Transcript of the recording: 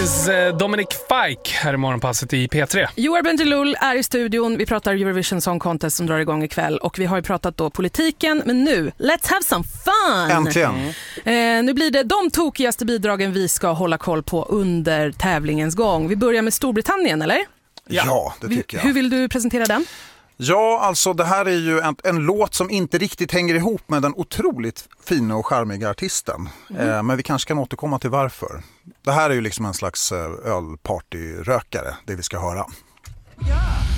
This is Dominic Fike här i Morgonpasset i P3. Joar Bendjelloul är i studion. Vi pratar Eurovision Song Contest som drar igång ikväll. Och vi har ju pratat då politiken. Men nu, let's have some fun! Äntligen! Nu blir det de tokigaste bidragen vi ska hålla koll på under tävlingens gång. Vi börjar med Storbritannien, eller? Ja, det tycker jag. Hur vill du presentera den? Ja, alltså det här är ju en låt som inte riktigt hänger ihop med den otroligt fina och charmiga artisten. Men vi kanske kan återkomma till varför. Det här är ju liksom en slags ölpartyrökare, det vi ska höra. Yeah.